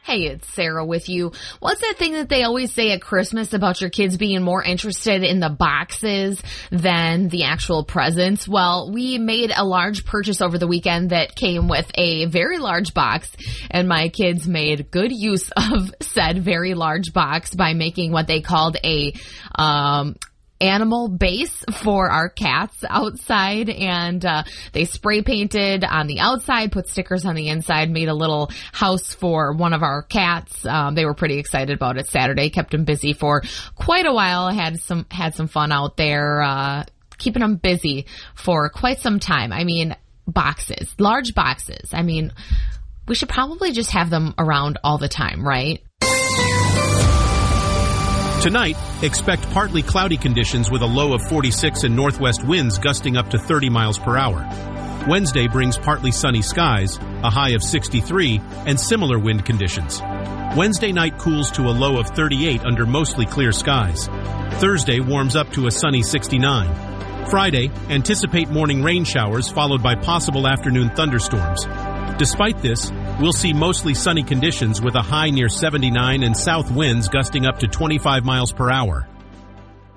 Hey, it's Sarah with you. What's that thing that they always say at Christmas about your kids being more interested in the boxes than the actual presents? Well, we made a large purchase over the weekend that came with a very large box, and my kids made good use of said very large box by making what they called a animal base for our cats outside, and they spray painted on the outside, put stickers on the inside, made a little house for one of our cats. They were pretty excited about it Saturday, kept them busy for quite a while, had some fun out there, keeping them busy for quite some time. I mean, boxes, large boxes. I mean, we should probably just have them around all the time, right? Tonight, expect partly cloudy conditions with a low of 46 and northwest winds gusting up to 30 miles per hour. Wednesday brings partly sunny skies, a high of 63, and similar wind conditions. Wednesday night cools to a low of 38 under mostly clear skies. Thursday warms up to a sunny 69. Friday, anticipate morning rain showers followed by possible afternoon thunderstorms. Despite this, we'll see mostly sunny conditions with a high near 79 and south winds gusting up to 25 miles per hour.